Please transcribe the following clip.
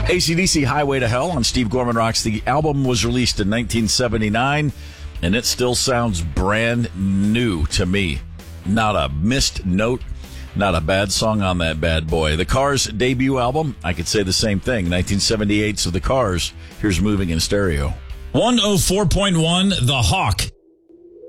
AC/DC Highway to Hell on Steve Gorman Rocks. The album was released in 1979, and it still sounds brand new to me. Not a missed note, not a bad song on that bad boy. The Cars' debut album, I could say the same thing. 1978's of The Cars. Here's Moving in Stereo. 104.1 The Hawk.